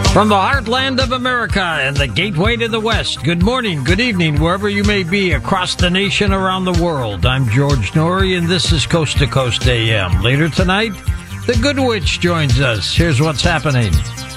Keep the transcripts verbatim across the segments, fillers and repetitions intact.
From the heartland of America and the gateway to the West, good morning, good evening, wherever you may be across the nation, around the world. I'm George Noory, and this is Coast to Coast A M. Later tonight, the Good Witch joins us. Here's what's happening.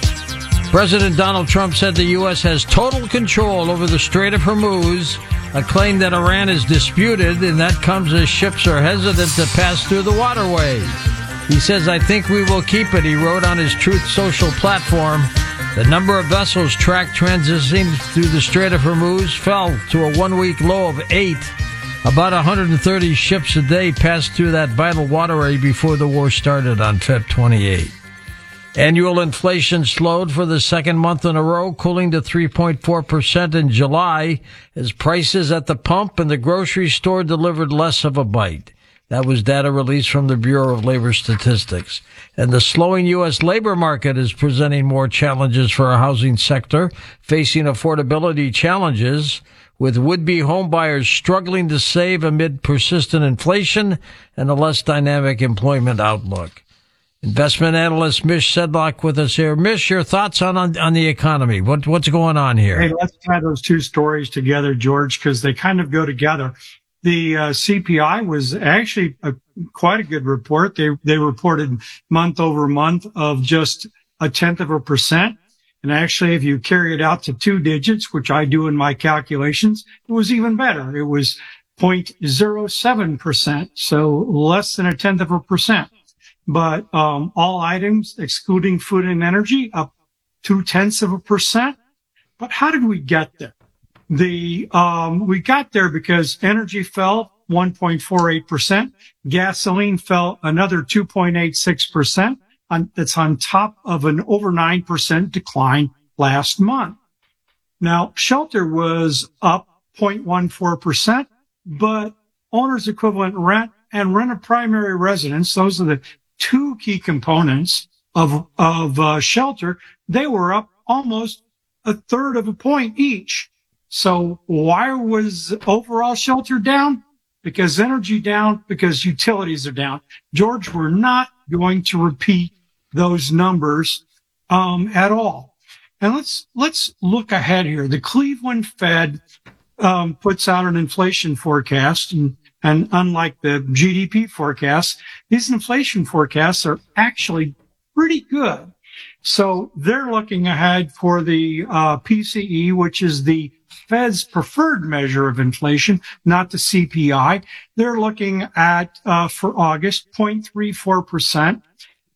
President Donald Trump said the U S has total control over the Strait of Hormuz, a claim that Iran is disputed, and that comes as ships are hesitant to pass through the waterways. He says, "I think we will keep it," he wrote on his Truth Social platform. The number of vessels tracked transiting through the Strait of Hormuz fell to a one-week low of eight. About one hundred thirty ships a day passed through that vital waterway before the war started on February twenty-eighth. Annual inflation slowed for the second month in a row, cooling to three point four percent in July, as prices at the pump and the grocery store delivered less of a bite. That was data released from the Bureau of Labor Statistics. And the slowing U S labor market is presenting more challenges for our housing sector, facing affordability challenges, with would-be homebuyers struggling to save amid persistent inflation and a less dynamic employment outlook. Investment analyst Mish Sedlock with us here. Mish, your thoughts on, on, on the economy. What, what's going on here? Hey, let's tie those two stories together, George, because they kind of go together. The uh, C P I was actually a, quite a good report. They they reported month over month of just a tenth of a percent. And actually, if you carry it out to two digits, which I do in my calculations, it was even better. It was zero point zero seven percent, so less than a tenth of a percent. But um all items, excluding food and energy, up two tenths of a percent. But how did we get there? The, um, we got there because energy fell one point four eight percent. Gasoline fell another two point eight six percent. On, that's on top of an over nine percent decline last month. Now, shelter was up zero point one four percent, but owner's equivalent rent and rent of primary residence, those are the two key components of, of, uh, shelter. They were up almost a third of a point each. So why was overall shelter down? Because energy down, because utilities are down. George, we're not going to repeat those numbers um at all. And let's let's look ahead here. The Cleveland Fed um puts out an inflation forecast, and, and unlike the G D P forecasts, these inflation forecasts are actually pretty good. So they're looking ahead for the uh P C E, which is the Fed's preferred measure of inflation, not the C P I. They're looking at, uh, for August, zero point three four percent,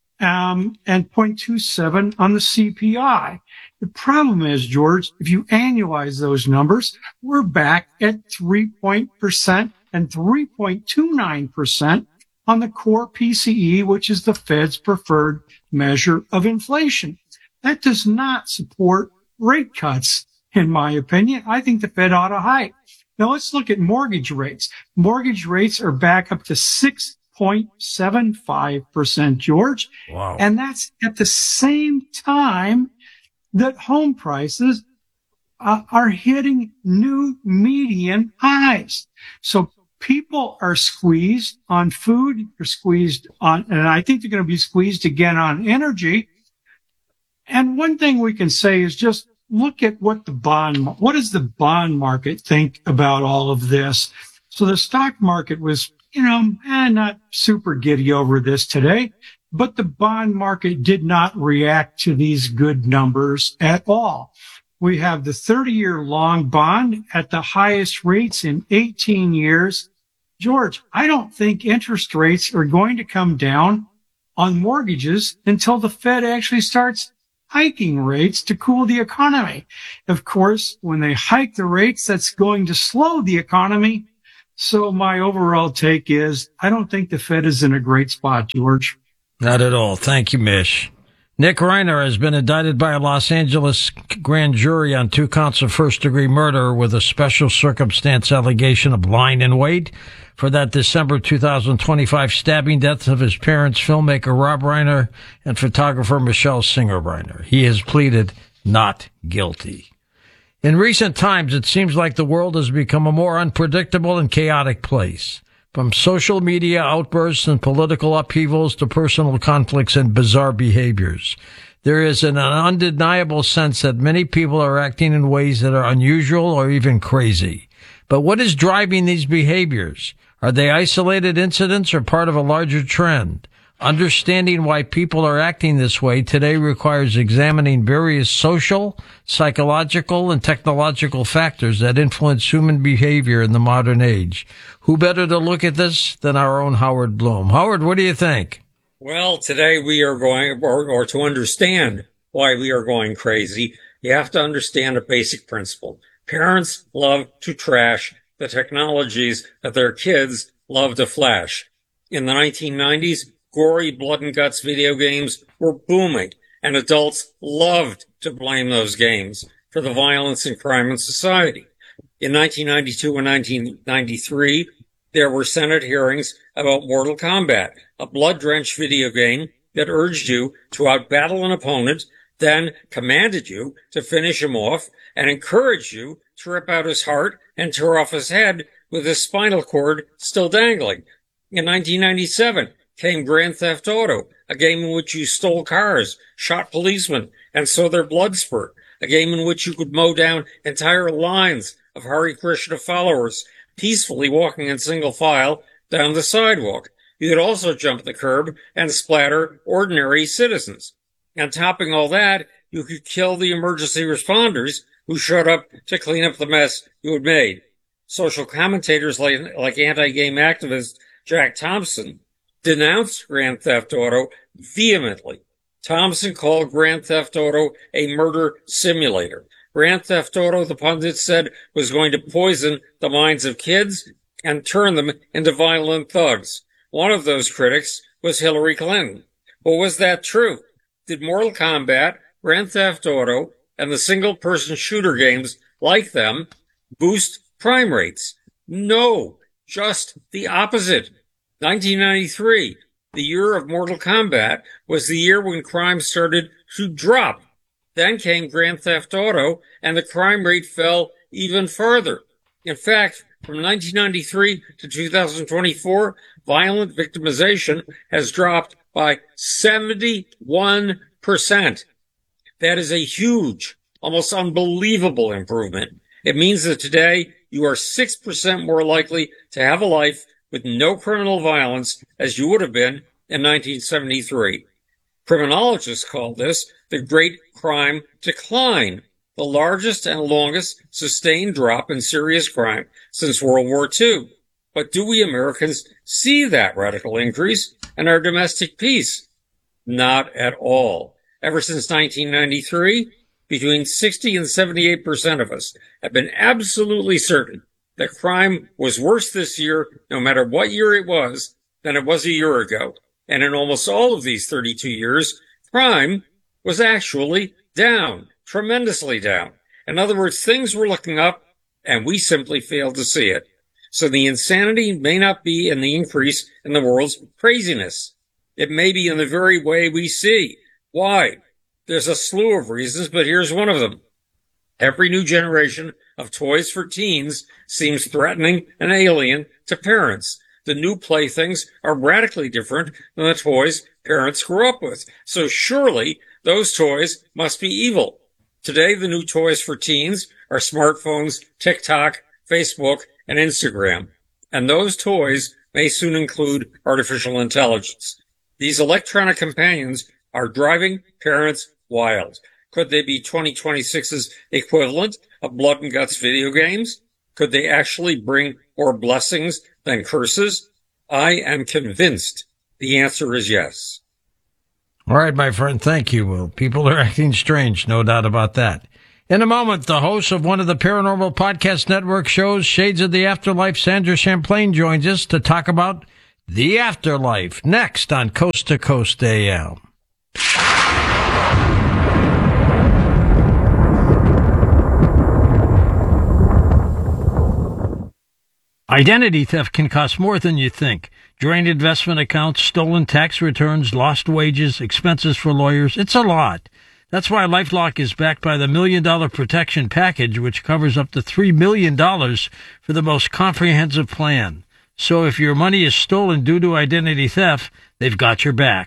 um, and zero point two seven on the C P I. The problem is, George, if you annualize those numbers, we're back at three percent and three point two nine percent on the core P C E, which is the Fed's preferred measure of inflation. That does not support rate cuts. In my opinion, I think the Fed ought to hike. Now let's look at mortgage rates. Mortgage rates are back up to six point seven five percent, George. Wow. And that's at the same time that home prices uh, are hitting new median highs. So people are squeezed on food, they're squeezed on, and I think they're going to be squeezed again on energy. And one thing we can say is just look at what the bond, what does the bond market think about all of this? So the stock market was, you know, eh, not super giddy over this today, but the bond market did not react to these good numbers at all. We have the thirty-year long bond at the highest rates in eighteen years. George, I don't think interest rates are going to come down on mortgages until the Fed actually starts hiking rates to cool the economy. Of course, when they hike the rates, that's going to slow the economy. So my overall take is I don't think the Fed is in a great spot, George. Not at all. Thank you, Mish. Nick Reiner has been indicted by a Los Angeles grand jury on two counts of first-degree murder with a special circumstance allegation of lying in wait for that December two thousand twenty-five stabbing death of his parents, filmmaker Rob Reiner and photographer Michelle Singer Reiner. He has pleaded not guilty. In recent times, it seems like the world has become a more unpredictable and chaotic place. From social media outbursts and political upheavals to personal conflicts and bizarre behaviors. there is an undeniable sense that many people are acting in ways that are unusual or even crazy. But what is driving these behaviors? Are they isolated incidents or part of a larger trend? Understanding why people are acting this way today requires examining various social, psychological, and technological factors that influence human behavior in the modern age. Who better to look at this than our own Howard Bloom? Howard, what do you think? Well, today we are going, or, or to understand why we are going crazy, you have to understand a basic principle. Parents love to trash the technologies that their kids love to flash. In the nineteen nineties, gory blood and guts video games were booming, and adults loved to blame those games for the violence and crime in society. In nineteen ninety-two and nineteen ninety-three, there were Senate hearings about Mortal Kombat, a blood-drenched video game that urged you to outbattle an opponent, then commanded you to finish him off, and encouraged you to rip out his heart and tear off his head with his spinal cord still dangling. In nineteen ninety-seven, came Grand Theft Auto, a game in which you stole cars, shot policemen, and saw their blood spurt, a game in which you could mow down entire lines of Hare Krishna followers, peacefully walking in single file down the sidewalk. You could also jump the curb and splatter ordinary citizens. And topping all that, you could kill the emergency responders who showed up to clean up the mess you had made. Social commentators like, like anti-game activist Jack Thompson denounced Grand Theft Auto vehemently. Thompson called Grand Theft Auto a murder simulator. Grand Theft Auto, the pundits said, was going to poison the minds of kids and turn them into violent thugs. One of those critics was Hillary Clinton. But was that true? Did Mortal Kombat, Grand Theft Auto, and the single-person shooter games like them boost crime rates? No, just the opposite. nineteen ninety-three, the year of Mortal Kombat, was the year when crime started to drop. Then came Grand Theft Auto, and the crime rate fell even further. In fact, from nineteen ninety-three to two thousand twenty-four, violent victimization has dropped by seventy-one percent. That is a huge, almost unbelievable improvement. It means that today you are six percent more likely to have a life with no criminal violence as you would have been in nineteen seventy-three. Criminologists call this the Great Crime Decline, the largest and longest sustained drop in serious crime since World War Two. But do we Americans see that radical increase in our domestic peace? Not at all. Ever since nineteen ninety-three, between sixty and seventy-eight percent of us have been absolutely certain that crime was worse this year, no matter what year it was, than it was a year ago. And in almost all of these thirty-two years, crime was actually down, tremendously down. In other words, things were looking up, and we simply failed to see it. So the insanity may not be in the increase in the world's craziness. It may be in the very way we see. Why? There's a slew of reasons, but here's one of them. Every new generation of toys for teens seems threatening and alien to parents. The new playthings are radically different than the toys parents grew up with. So surely those toys must be evil. Today, the new toys for teens are smartphones, TikTok, Facebook, and Instagram. And those toys may soon include artificial intelligence. These electronic companions are driving parents wild. Could they be twenty twenty-six's equivalent of blood and guts video games? Could they actually bring more blessings than curses? I am convinced the answer is yes. All right, my friend, thank you. Well, people are acting strange, no doubt about that. In a moment, the host of one of the Paranormal Podcast Network shows, Shades of the Afterlife, Sandra Champlain, joins us to talk about the afterlife, next on Coast to Coast A M. Identity theft can cost more than you think. Drained investment accounts, stolen tax returns, lost wages, expenses for lawyers. It's a lot. That's why LifeLock is backed by the Million Dollar Protection Package, which covers up to three million dollars for the most comprehensive plan. So if your money is stolen due to identity theft, they've got your back.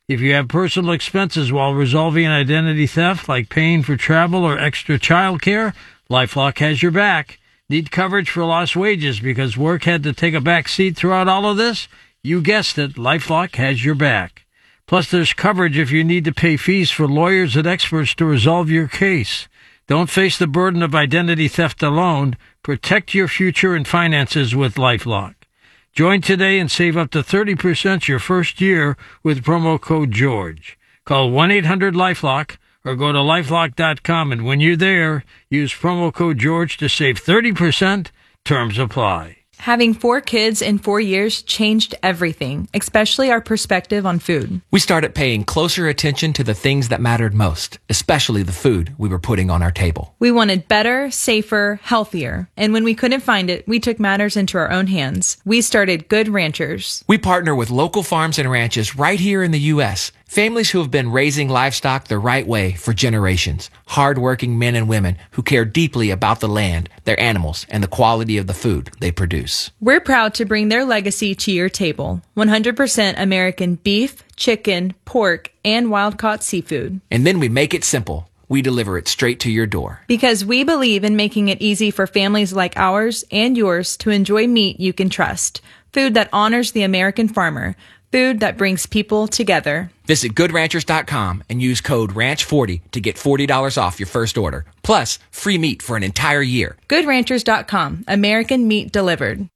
If you have personal expenses while resolving identity theft, like paying for travel or extra child care, LifeLock has your back. Need coverage for lost wages because work had to take a back seat throughout all of this? You guessed it, LifeLock has your back. Plus, there's coverage if you need to pay fees for lawyers and experts to resolve your case. Don't face the burden of identity theft alone. Protect your future and finances with LifeLock. Join today and save up to thirty percent your first year with promo code George. Call one eight hundred LifeLock or go to lifelock dot com, and when you're there, use promo code George to save thirty percent. Terms apply. Having four kids in four years changed everything, especially our perspective on food. We started paying closer attention to the things that mattered most, especially the food we were putting on our table. We wanted better, safer, healthier. And when we couldn't find it, we took matters into our own hands. We started Good Ranchers. We partner with local farms and ranches right here in the U S, families who have been raising livestock the right way for generations. Hard-working men and women who care deeply about the land, their animals, and the quality of the food they produce. We're proud to bring their legacy to your table. one hundred percent American beef, chicken, pork, and wild-caught seafood. And then we make it simple. We deliver it straight to your door. Because we believe in making it easy for families like ours and yours to enjoy meat you can trust. Food that honors the American farmer. Food that brings people together. Visit good ranchers dot com and use code ranch forty to get forty dollars off your first order. Plus, free meat for an entire year. good ranchers dot com. American meat delivered.